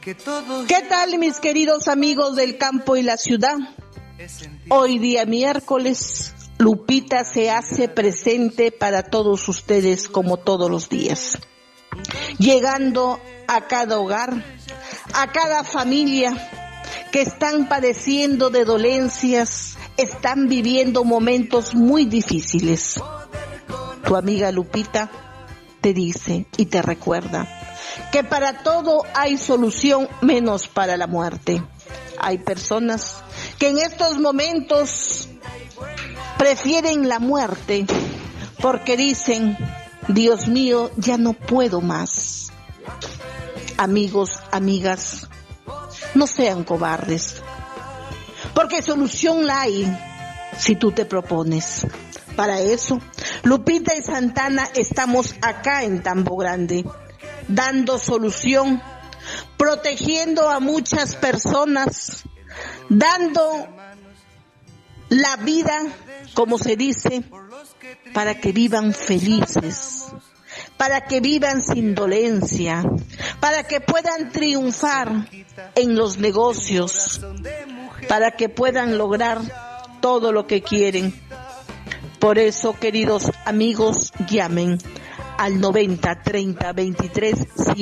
¿Qué tal, mis queridos amigos del campo y la ciudad? Hoy día miércoles, Lupita se hace presente para todos ustedes como todos los días, llegando a cada hogar, a cada familia que están padeciendo de dolencias, están viviendo momentos muy difíciles. Tu amiga Lupita te dice y te recuerda que para todo hay solución menos para la muerte. Hay personas que en estos momentos prefieren la muerte porque dicen, Dios mío, ya no puedo más. Amigos, amigas, no sean cobardes, porque solución la hay si tú te propones. Para eso, Lupita y Santana estamos acá en Tambo Grande, dando solución, protegiendo a muchas personas, dando la vida, como se dice, para que vivan felices, para que vivan sin dolencia, para que puedan triunfar en los negocios, para que puedan lograr todo lo que quieren. Por eso, queridos amigos, llamen al 90 30 23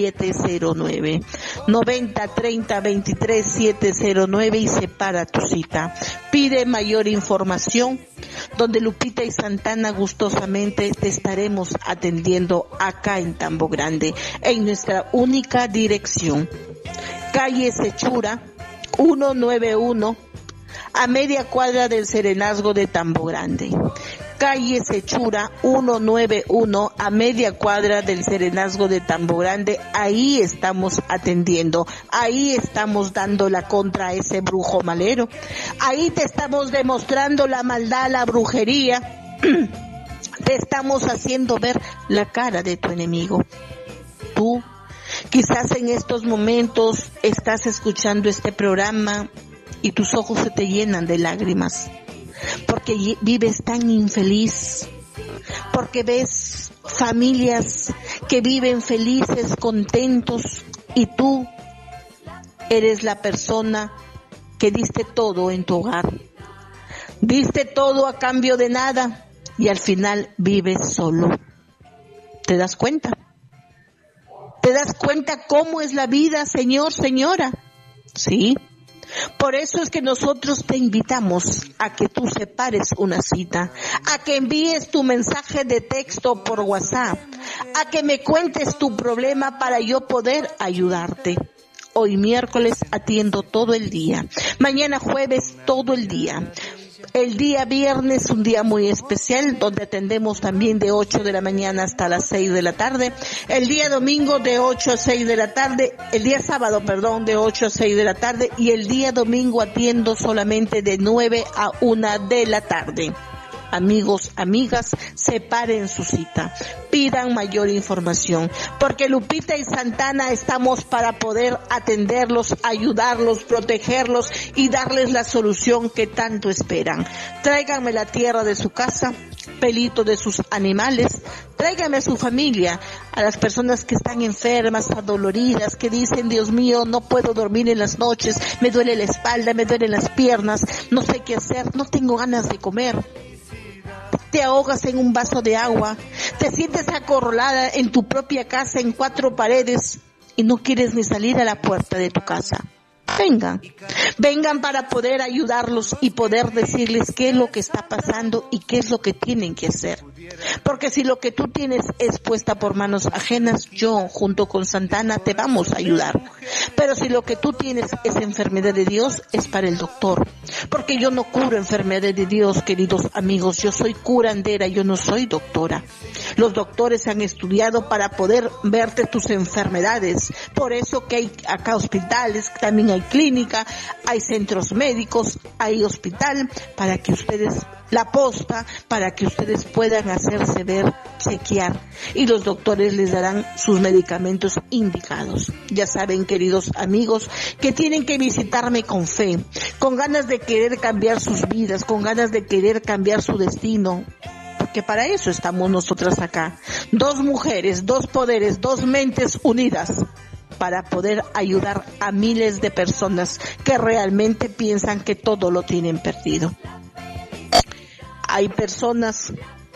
709, 90 30 23 709 y separa tu cita. Pide mayor información, donde Lupita y Santana gustosamente te estaremos atendiendo acá en Tambo Grande, en nuestra única dirección, calle Sechura 191, a media cuadra del Serenazgo de Tambo Grande. Calle Sechura 191, a media cuadra del Serenazgo de Tambo Grande. Ahí estamos atendiendo, ahí estamos dando la contra a ese brujo malero, ahí te estamos demostrando la maldad, la brujería, te estamos haciendo ver la cara de tu enemigo. Tú, quizás en estos momentos estás escuchando este programa y tus ojos se te llenan de lágrimas, porque vives tan infeliz, porque ves familias que viven felices, contentos, y tú eres la persona que diste todo en tu hogar, diste todo a cambio de nada y al final vives solo. ¿Te das cuenta? ¿Te das cuenta cómo es la vida, señor, señora? Sí. Por eso es que nosotros te invitamos a que tú separes una cita, a que envíes tu mensaje de texto por WhatsApp, a que me cuentes tu problema para yo poder ayudarte. Hoy miércoles atiendo todo el día, mañana jueves todo el día. El día viernes, un día muy especial, donde atendemos también de 8 de la mañana hasta las 6 de la tarde. El día domingo de 8 a 6 de la tarde, el día sábado, de 8 a 6 de la tarde, y el día domingo atiendo solamente de 9 a 1 de la tarde. Amigos, amigas, separen su cita, pidan mayor información, porque Lupita y Santana estamos para poder atenderlos, ayudarlos, protegerlos y darles la solución que tanto esperan. Tráiganme la tierra de su casa, pelito de sus animales, tráiganme a su familia, a las personas que están enfermas, adoloridas, que dicen, Dios mío, no puedo dormir en las noches, me duele la espalda, me duelen las piernas, no sé qué hacer, no tengo ganas de comer. Te ahogas en un vaso de agua, te sientes acorralada en tu propia casa en 4 paredes y no quieres ni salir a la puerta de tu casa. Vengan para poder ayudarlos y poder decirles qué es lo que está pasando y qué es lo que tienen que hacer. Porque si lo que tú tienes es puesta por manos ajenas, yo junto con Santana te vamos a ayudar. Pero si lo que tú tienes es enfermedad de Dios, es para el doctor. Porque yo no curo enfermedades de Dios, queridos amigos, yo soy curandera, yo no soy doctora. Los doctores han estudiado para poder verte tus enfermedades. Por eso que hay acá hospitales, también hay clínica, hay centros médicos, hay hospital, para que ustedes, la posta, para que ustedes puedan hacerse ver, chequear, y los doctores les darán sus medicamentos indicados. Ya saben, queridos amigos, que tienen que visitarme con fe, con ganas de querer cambiar sus vidas, con ganas de querer cambiar su destino. Porque para eso estamos nosotras acá. 2 mujeres, 2 poderes, 2 mentes unidas para poder ayudar a miles de personas que realmente piensan que todo lo tienen perdido. Hay personas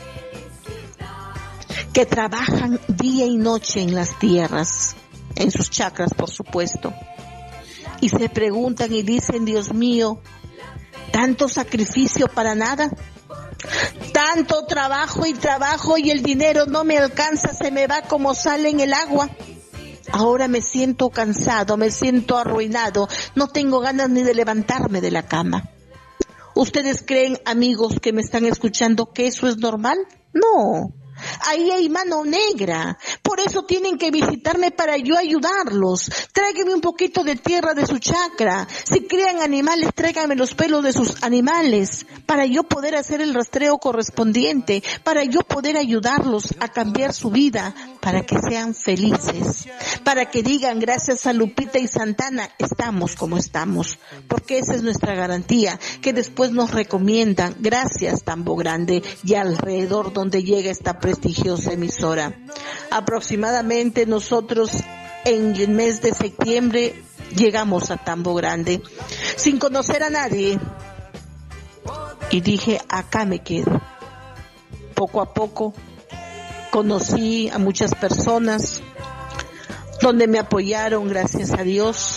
que trabajan día y noche en las tierras, en sus chakras, por supuesto, y se preguntan y dicen, Dios mío, ¿tanto sacrificio para nada? Tanto trabajo y el dinero no me alcanza, se me va como sale en el agua. Ahora me siento cansado, me siento arruinado, no tengo ganas ni de levantarme de la cama. ¿Ustedes creen, amigos que me están escuchando, que eso es normal? No. Ahí hay mano negra, por eso tienen que visitarme para yo ayudarlos. Tráiganme un poquito de tierra de su chakra. Si crean animales, tráiganme los pelos de sus animales para yo poder hacer el rastreo correspondiente, para yo poder ayudarlos a cambiar su vida, para que sean felices, para que digan gracias a Lupita y Santana estamos como estamos, porque esa es nuestra garantía, que después nos recomiendan, gracias Tambo Grande y alrededor donde llega esta prestigiosa emisora. Aproximadamente nosotros en el mes de septiembre llegamos a Tambo Grande sin conocer a nadie y dije, acá me quedo. Poco a poco conocí a muchas personas donde me apoyaron, gracias a Dios,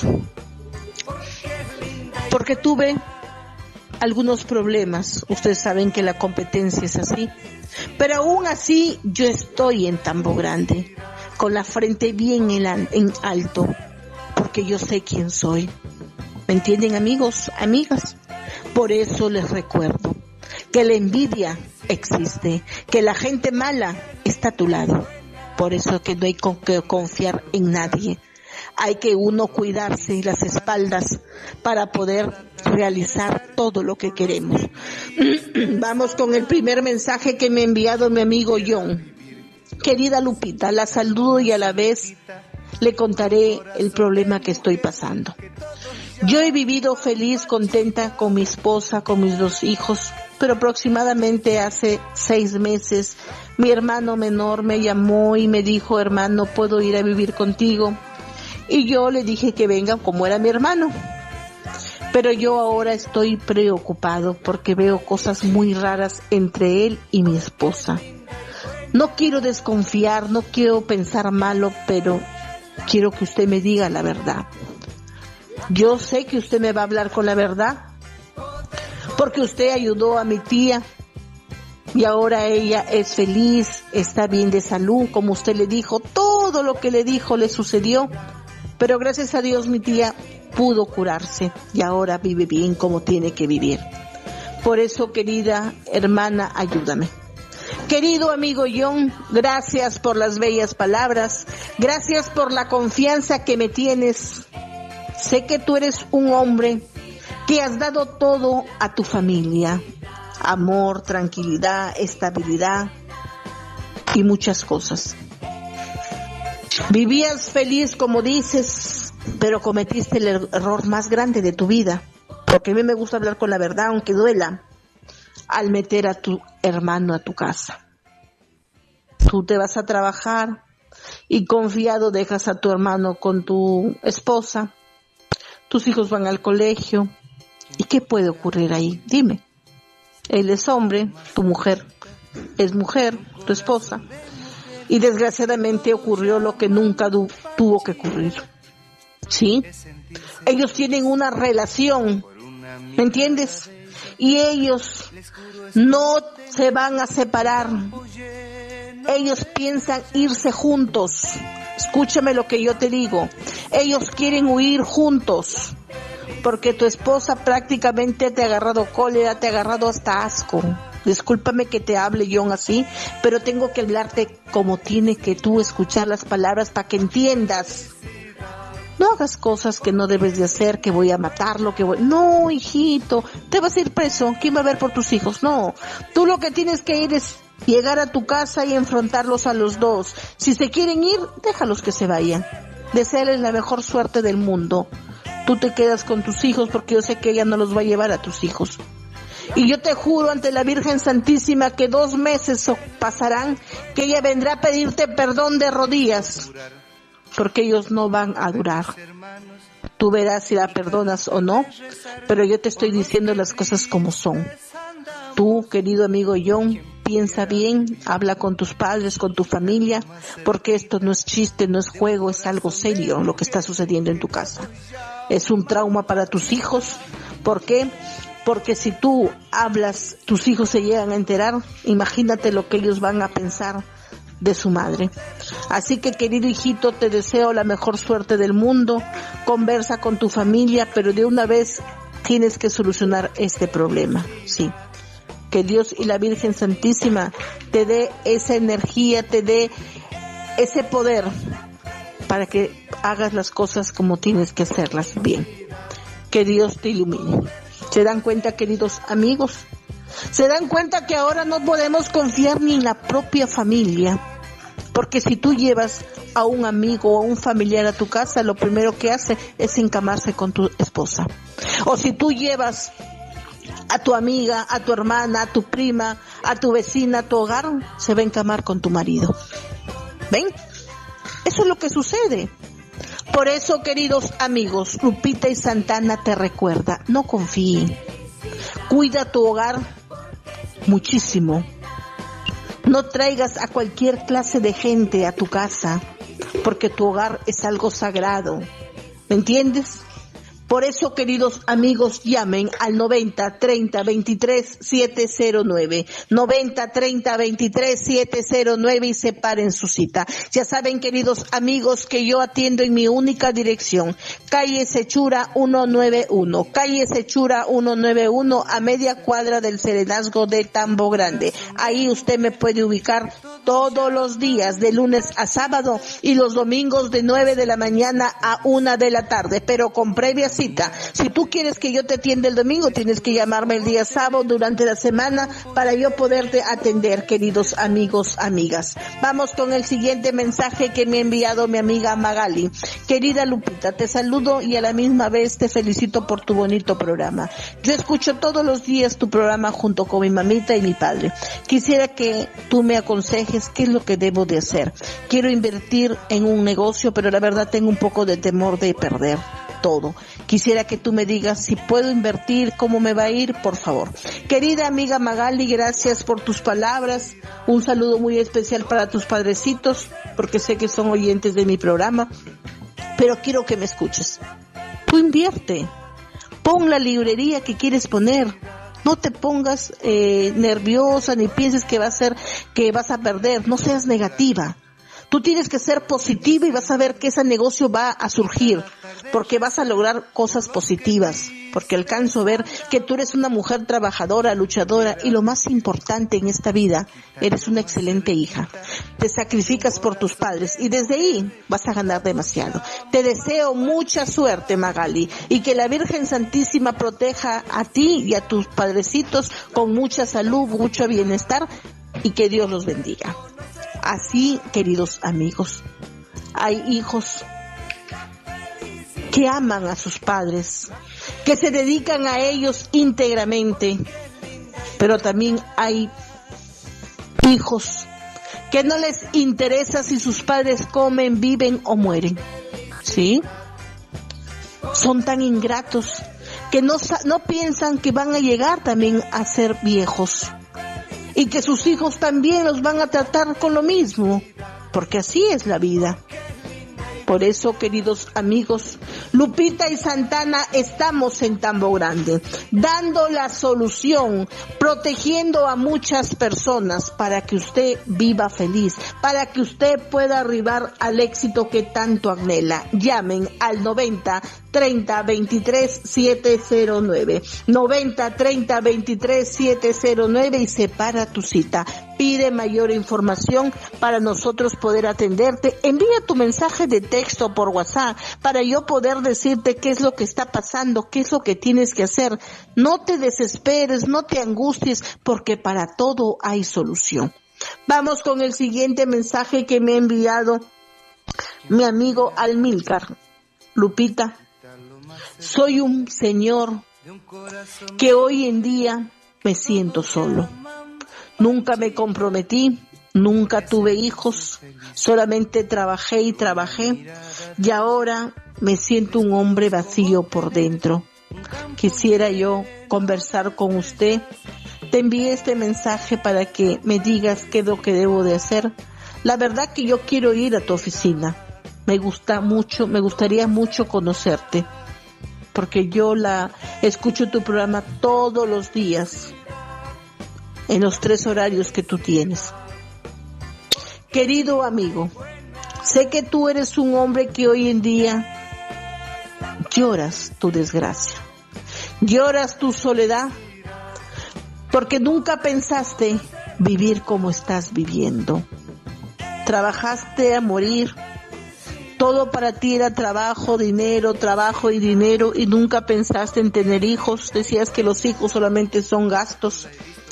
porque tuve algunos problemas. Ustedes saben que la competencia es así, pero aún así yo estoy en Tambo Grande, con la frente bien en alto, porque yo sé quién soy. ¿Me entienden, amigos, amigas? Por eso les recuerdo que la envidia existe, que la gente mala está a tu lado. Por eso que no hay que confiar en nadie. Hay que uno cuidarse las espaldas para poder realizar todo lo que queremos. Vamos con el primer mensaje que me ha enviado mi amigo John. Querida Lupita, la saludo y a la vez le contaré el problema que estoy pasando. Yo he vivido feliz, contenta con mi esposa, con mis 2 hijos, pero aproximadamente hace 6 meses mi hermano menor me llamó y me dijo, hermano, ¿puedo ir a vivir contigo? Y yo le dije que venga como era mi hermano. Pero yo ahora estoy preocupado porque veo cosas muy raras entre él y mi esposa. No quiero desconfiar, no quiero pensar malo, pero quiero que usted me diga la verdad. Yo sé que usted me va a hablar con la verdad, porque usted ayudó a mi tía y ahora ella es feliz, está bien de salud, como usted le dijo, todo lo que le dijo le sucedió, pero gracias a Dios mi tía pudo curarse y ahora vive bien como tiene que vivir. Por eso, querida hermana, ayúdame. Querido amigo John, gracias por las bellas palabras, gracias por la confianza que me tienes. Sé que tú eres un hombre que has dado todo a tu familia, amor, tranquilidad, estabilidad y muchas cosas. Vivías feliz, como dices, pero cometiste el error más grande de tu vida, porque a mí me gusta hablar con la verdad, aunque duela, al meter a tu hermano a tu casa. Tú te vas a trabajar y confiado dejas a tu hermano con tu esposa, tus hijos van al colegio, ¿y qué puede ocurrir ahí? Dime. Él es hombre, tu mujer es mujer, tu esposa, y desgraciadamente ocurrió lo que nunca tuvo que ocurrir. ¿Sí? Ellos tienen una relación, ¿me entiendes? Y ellos no se van a separar. Ellos piensan irse juntos. Escúchame lo que yo te digo. Ellos quieren huir juntos, porque tu esposa prácticamente te ha agarrado cólera, te ha agarrado hasta asco. Discúlpame que te hable John así, pero tengo que hablarte como tiene que tú escuchar las palabras para que entiendas. No hagas cosas que no debes de hacer, que voy a matarlo, No, hijito, te vas a ir preso. ¿Quién va a ver por tus hijos? No, tú lo que tienes que ir es llegar a tu casa y enfrentarlos a los dos. Si se quieren ir, déjalos que se vayan. Deséales la mejor suerte del mundo. Tú te quedas con tus hijos porque yo sé que ella no los va a llevar a tus hijos. Y yo te juro ante la Virgen Santísima que 2 meses pasarán, que ella vendrá a pedirte perdón de rodillas. porque ellos no van a durar. Tú verás si la perdonas o no, pero yo te estoy diciendo las cosas como son. Tú, querido amigo John, piensa bien, habla con tus padres, con tu familia, porque esto no es chiste, no es juego, es algo serio lo que está sucediendo en tu casa. Es un trauma para tus hijos. ¿Por qué? Porque si tú hablas, tus hijos se llegan a enterar, imagínate lo que ellos van a pensar de su madre. Así que, querido hijito, te deseo la mejor suerte del mundo. Conversa con tu familia, pero de una vez tienes que solucionar este problema. Sí. Que Dios y la Virgen Santísima te dé esa energía, te dé ese poder para que hagas las cosas como tienes que hacerlas bien. Que Dios te ilumine. ¿Se dan cuenta, queridos amigos? ¿Se dan cuenta que ahora no podemos confiar ni en la propia familia? Porque si tú llevas a un amigo o a un familiar a tu casa, lo primero que hace es encamarse con tu esposa. O si tú llevas a tu amiga, a tu hermana, a tu prima, a tu vecina, a tu hogar, se va a encamar con tu marido. ¿Ven? Eso es lo que sucede. Por eso, queridos amigos, Lupita y Santana te recuerda, no confíen. Cuida tu hogar muchísimo. No traigas a cualquier clase de gente a tu casa, porque tu hogar es algo sagrado. ¿Me entiendes? Por eso, queridos amigos, llamen al 90 30 23 709, 90 30 23 709 y separen su cita. Ya saben, queridos amigos, que yo atiendo en mi única dirección, calle Sechura 191, calle Sechura 191, a media cuadra del Serenazgo de Tambo Grande. Ahí usted me puede ubicar todos los días, de lunes a sábado, y los domingos de 9 de la mañana a 1 de la tarde, pero con previa cita. Si tú quieres que yo te atienda el domingo, tienes que llamarme el día sábado durante la semana para yo poderte atender, queridos amigos, amigas. Vamos con el siguiente mensaje que me ha enviado mi amiga Magali. Querida Lupita, te saludo y a la misma vez te felicito por tu bonito programa. Yo escucho todos los días tu programa junto con mi mamita y mi padre. Quisiera que tú me aconsejes qué es lo que debo de hacer. Quiero invertir en un negocio, pero la verdad tengo un poco de temor de perder todo. Quisiera que tú me digas si puedo invertir, cómo me va a ir, por favor. Querida amiga Magali, gracias por tus palabras. Un saludo muy especial para tus padrecitos, porque sé que son oyentes de mi programa, pero quiero que me escuches. Tú invierte, pon la librería que quieres poner. No te pongas nerviosa ni pienses que vas a perder. No seas negativa. Tú tienes que ser positiva y vas a ver que ese negocio va a surgir, porque vas a lograr cosas positivas, porque alcanzo a ver que tú eres una mujer trabajadora, luchadora, y lo más importante en esta vida, eres una excelente hija. Te sacrificas por tus padres y desde ahí vas a ganar demasiado. Te deseo mucha suerte, Magali, y que la Virgen Santísima proteja a ti y a tus padrecitos con mucha salud, mucho bienestar, y que Dios los bendiga. Así, queridos amigos, hay hijos que aman a sus padres, que se dedican a ellos íntegramente, pero también hay hijos que no les interesa si sus padres comen, viven o mueren, ¿sí? Son tan ingratos que no piensan que van a llegar también a ser viejos. Y que sus hijos también los van a tratar con lo mismo, porque así es la vida. Por eso, queridos amigos, Lupita y Santana estamos en Tambo Grande, dando la solución, protegiendo a muchas personas para que usted viva feliz, para que usted pueda arribar al éxito que tanto anhela. Llamen al 90 30 23 709, 90 30 23 709 y separa tu cita. Pide mayor información para nosotros poder atenderte. Envía tu mensaje de texto por WhatsApp para yo poder decirte qué es lo que está pasando, qué es lo que tienes que hacer. No te desesperes, no te angusties, porque para todo hay solución. Vamos con el siguiente mensaje que me ha enviado mi amigo Almilcar. Lupita, soy un señor que hoy en día me siento solo. Nunca me comprometí, Nunca tuve hijos, solamente trabajé y trabajé, y ahora me siento un hombre vacío por dentro. Quisiera yo conversar con usted. Te envié este mensaje para que me digas qué es lo que debo de hacer. La verdad que yo quiero ir a tu oficina. Me gustaría mucho conocerte, porque yo escucho tu programa todos los días, en los 3 horarios que tú tienes. Querido amigo, sé que tú eres un hombre que hoy en día lloras tu desgracia, lloras tu soledad, porque nunca pensaste vivir como estás viviendo. Trabajaste a morir, todo para ti era trabajo, dinero, trabajo y dinero, y nunca pensaste en tener hijos. Decías que los hijos solamente son gastos.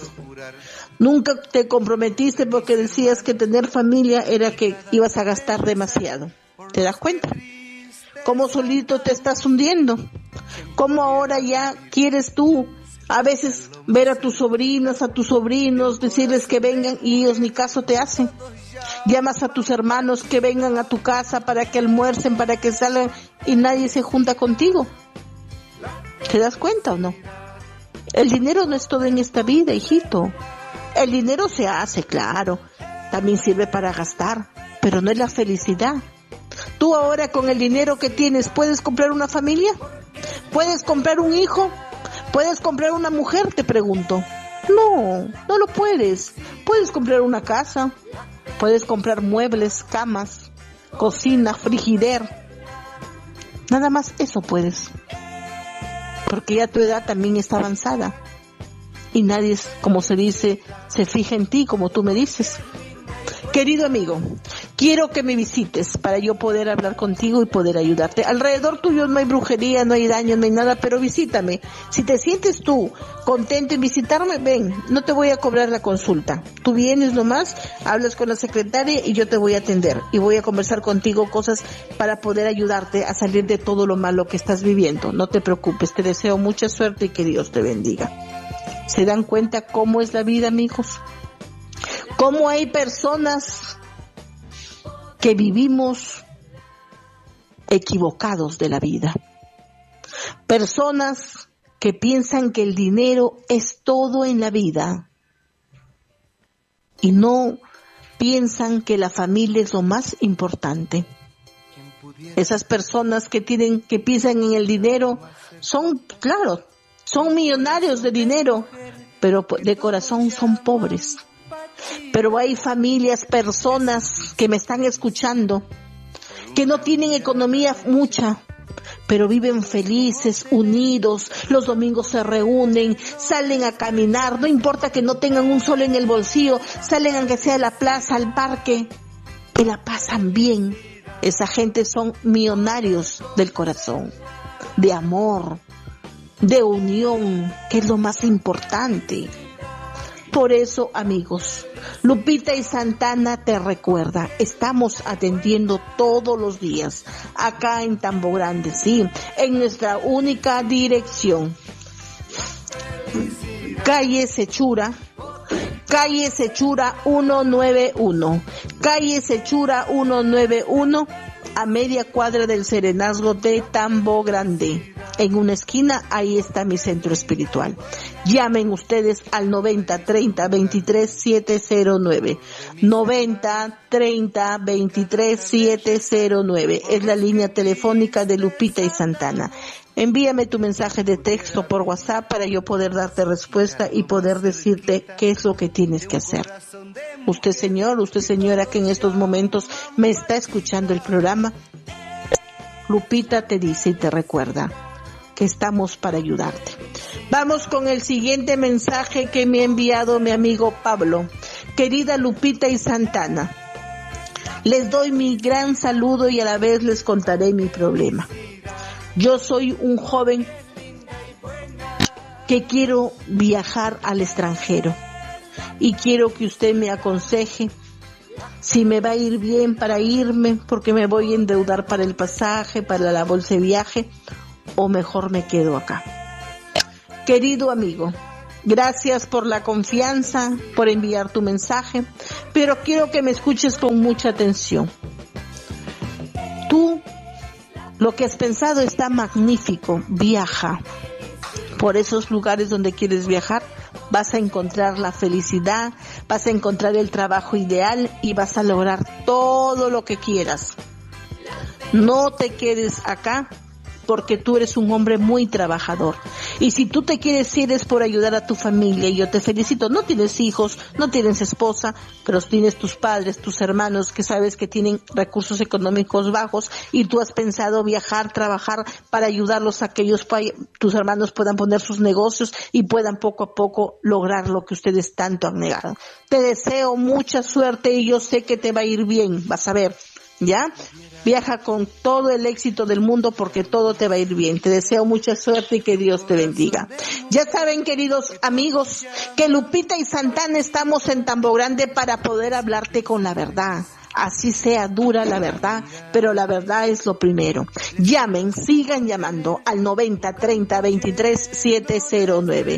Nunca te comprometiste porque decías que tener familia era que ibas a gastar demasiado. ¿Te das cuenta? ¿Cómo solito te estás hundiendo? ¿Cómo ahora ya quieres tú a veces ver a tus sobrinas, a tus sobrinos, decirles que vengan y ellos ni caso te hacen? Llamas a tus hermanos que vengan a tu casa para que almuercen, para que salgan, y nadie se junta contigo. ¿Te das cuenta o no? El dinero no es todo en esta vida, hijito. El dinero se hace, claro, también sirve para gastar, pero no es la felicidad. Tú ahora con el dinero que tienes, ¿puedes comprar una familia? ¿Puedes comprar un hijo? ¿Puedes comprar una mujer? Te pregunto. No, no lo puedes. Puedes comprar una casa, puedes comprar muebles, camas, cocina, frigider. Nada más eso puedes. Porque ya tu edad también está avanzada. Y nadie, como se dice, se fija en ti como tú me dices. Querido amigo, quiero que me visites para yo poder hablar contigo y poder ayudarte. Alrededor tuyo no hay brujería, no hay daño, no hay nada, pero visítame. Si te sientes tú contento en visitarme, ven, no te voy a cobrar la consulta. Tú vienes nomás, hablas con la secretaria y yo te voy a atender. Y voy a conversar contigo cosas para poder ayudarte a salir de todo lo malo que estás viviendo. No te preocupes, te deseo mucha suerte y que Dios te bendiga. ¿Se dan cuenta cómo es la vida, amigos? Cómo hay personas que vivimos equivocados de la vida. Personas que piensan que el dinero es todo en la vida y no piensan que la familia es lo más importante. Esas personas que piensan en el dinero son, claro, son millonarios de dinero, pero de corazón son pobres. Pero hay familias, personas que me están escuchando, que no tienen economía mucha, pero viven felices, unidos, los domingos se reúnen, salen a caminar, no importa que no tengan un sol en el bolsillo, salen aunque sea a la plaza, al parque, y la pasan bien. Esa gente son millonarios del corazón, de amor, de unión, que es lo más importante. Por eso, amigos, Lupita y Santana te recuerda, estamos atendiendo todos los días, acá en Tambo Grande, sí, en nuestra única dirección. Calle Sechura 191, calle Sechura 191, a media cuadra del Serenazgo de Tambo Grande. En una esquina, ahí está mi centro espiritual. Llamen ustedes al 9030-23709. 9030-23709. Es la línea telefónica de Lupita y Santana. Envíame tu mensaje de texto por WhatsApp para yo poder darte respuesta y poder decirte qué es lo que tienes que hacer. Usted señor, usted señora que en estos momentos me está escuchando el programa, Lupita te dice y te recuerda que estamos para ayudarte. Vamos con el siguiente mensaje que me ha enviado mi amigo Pablo. Querida Lupita y Santana, les doy mi gran saludo y a la vez les contaré mi problema. Yo soy un joven que quiero viajar al extranjero y quiero que usted me aconseje si me va a ir bien para irme, porque me voy a endeudar para el pasaje, para la bolsa de viaje, o mejor me quedo acá. Querido amigo, Gracias por la confianza, por enviar tu mensaje, pero quiero que me escuches con mucha atención. Tú, lo que has pensado está magnífico, viaja. Por esos lugares donde quieres viajar, vas a encontrar la felicidad, vas a encontrar el trabajo ideal y vas a lograr todo lo que quieras. No te quedes acá, porque tú eres un hombre muy trabajador. Y si tú te quieres ir es por ayudar a tu familia, y yo te felicito. No tienes hijos, no tienes esposa, pero tienes tus padres, tus hermanos, que sabes que tienen recursos económicos bajos, y tú has pensado viajar, trabajar para ayudarlos a que ellos, tus hermanos, puedan poner sus negocios y puedan poco a poco lograr lo que ustedes tanto han negado. Te deseo mucha suerte y yo sé que te va a ir bien, vas a ver. ¿Ya? Viaja con todo el éxito del mundo porque todo te va a ir bien. Te deseo mucha suerte y que Dios te bendiga. Ya saben, queridos amigos, que Lupita y Santana estamos en Tambo Grande para poder hablarte con la verdad. Así sea dura la verdad, pero la verdad es lo primero. Llamen, sigan llamando al 9030-23-709.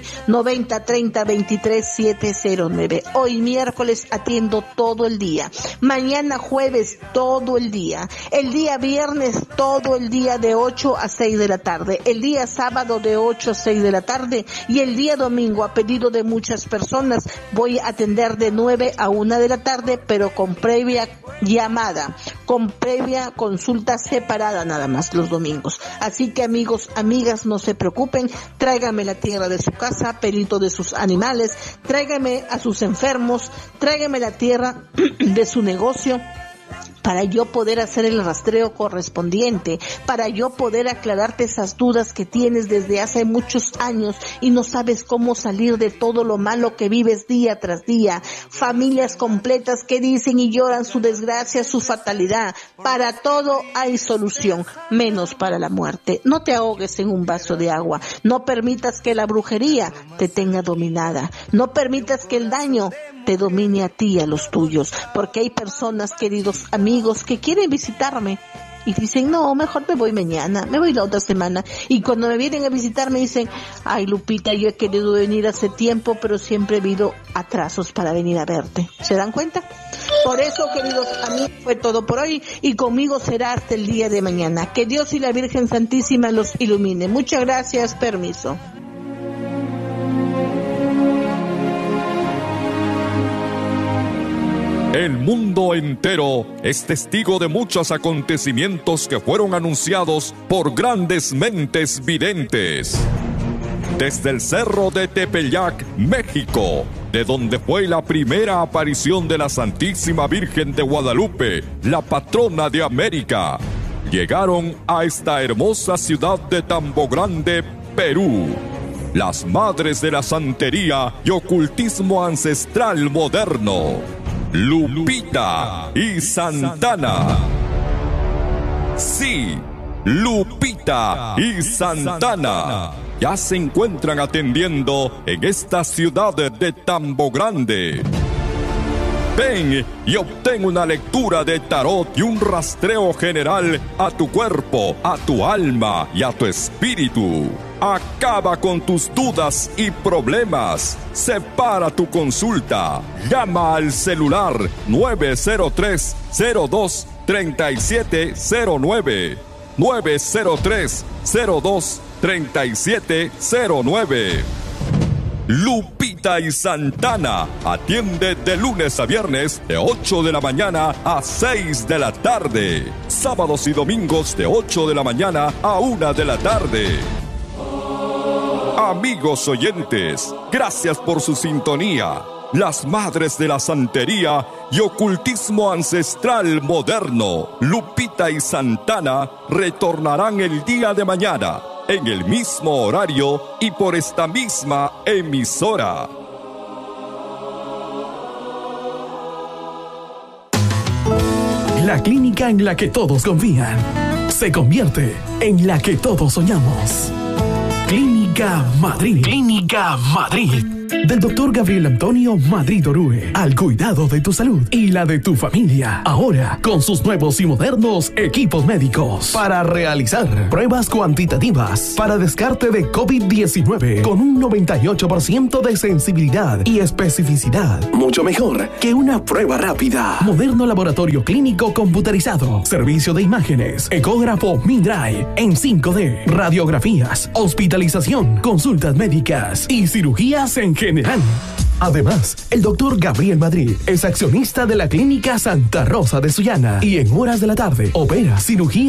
9030-23-709. Hoy miércoles atiendo todo el día. Mañana jueves todo el día. El día viernes todo el día de 8 a 6 de la tarde. El día sábado de 8 a 6 de la tarde. Y el día domingo, a pedido de muchas personas, voy a atender de 9 a 1 de la tarde, pero con previa llamada, con previa consulta separada nada más los domingos. Así que amigos, amigas, no se preocupen, tráigame la tierra de su casa, pelito de sus animales, tráigame a sus enfermos, tráigame la tierra de su negocio, para yo poder hacer el rastreo correspondiente, para yo poder aclararte esas dudas que tienes desde hace muchos años y no sabes cómo salir de todo lo malo que vives día tras día. Familias completas que dicen y lloran su desgracia, su fatalidad. Para todo hay solución, menos para la muerte. No te ahogues en un vaso de agua. No permitas que la brujería te tenga dominada. No permitas que el daño te domine a ti y a los tuyos, porque hay personas, queridos amigos, que quieren visitarme y dicen, no, mejor me voy mañana, me voy la otra semana, y cuando me vienen a visitar me dicen, ay Lupita, yo he querido venir hace tiempo, pero siempre he habido atrasos para venir a verte. ¿Se dan cuenta? Por eso, queridos amigos, fue todo por hoy, y conmigo será hasta el día de mañana. Que Dios y la Virgen Santísima los ilumine. Muchas gracias, permiso. El mundo entero es testigo de muchos acontecimientos que fueron anunciados por grandes mentes videntes. Desde el cerro de Tepeyac, México, de donde fue la primera aparición de la Santísima Virgen de Guadalupe, la patrona de América, llegaron a esta hermosa ciudad de Tambo Grande, Perú, las madres de la santería y ocultismo ancestral moderno, Lupita y Santana. Sí, Lupita y Santana ya se encuentran atendiendo en esta ciudad de Tambo Grande. Ven y obtén una lectura de tarot y un rastreo general a tu cuerpo, a tu alma y a tu espíritu. Acaba con tus dudas y problemas. Separa tu consulta. Llama al celular 903-02-3709. 903-02-3709. Lupita y Santana atiende de lunes a viernes de 8 de la mañana a 6 de la tarde. Sábados y domingos de 8 de la mañana a 1 de la tarde. Amigos oyentes, gracias por su sintonía. Las madres de la santería y ocultismo ancestral moderno, Lupita y Santana, retornarán el día de mañana, en el mismo horario y por esta misma emisora. La clínica en la que todos confían se convierte en la que todos soñamos. Clínica Madrid. Clínica Madrid. Del Dr. Gabriel Antonio Madrid Orue, al cuidado de tu salud y la de tu familia. Ahora, con sus nuevos y modernos equipos médicos para realizar pruebas cuantitativas para descarte de COVID-19 con un 98% de sensibilidad y especificidad. Mucho mejor que una prueba rápida. Moderno laboratorio clínico computarizado. Servicio de imágenes. Ecógrafo Mindray en 5D. Radiografías. Hospitalización. Consultas médicas y cirugías en general. Además, el Dr. Gabriel Madrid es accionista de la Clínica Santa Rosa de Sullana y en horas de la tarde opera cirugía